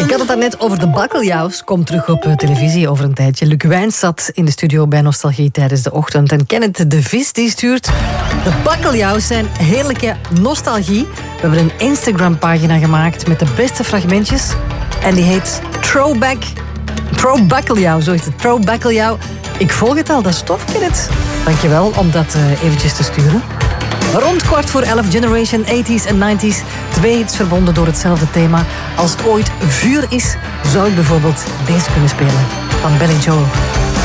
Ik had het daarnet over de bakkeljauws. Komt terug op televisie over een tijdje. Luc Wijns zat in de studio bij Nostalgie tijdens de ochtend. En Kenneth de Vis die stuurt... De bakkeljauws zijn heerlijke nostalgie. We hebben een Instagram-pagina gemaakt met de beste fragmentjes. En die heet Throwbakkeljauw. Zo is het, Throwbakkeljauw. Ik volg het al, dat is tof, Kenneth. Dankjewel om dat eventjes te sturen. Rond 11:15 Generation 80s en 90s. 2 hits verbonden door hetzelfde thema. Als het ooit vuur is, zou ik bijvoorbeeld deze kunnen spelen. Van Billy Joel.